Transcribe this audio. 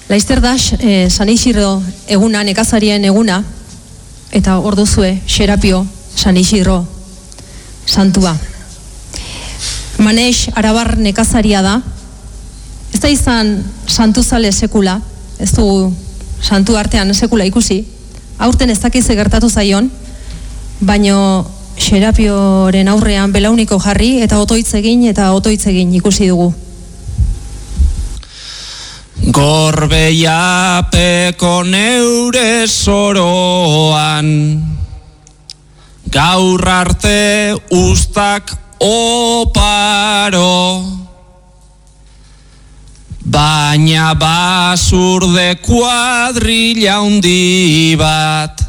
Laizter da San Isidro eguna, nekazarien eguna, eta hor duzue Xerapio San Isidro santua. Maneix arabar nekazaria da, ez da izan santuzale sekula, ez du santu artean sekula ikusi, aurten ez dakize gertatu zaion, baino Xerapioren aurrean belauniko jarri eta otoitz egin ikusi dugu. Gorbeiapeko neure soroan, gaur arte ustak oparo, baina basurde kuadrilla handi bat,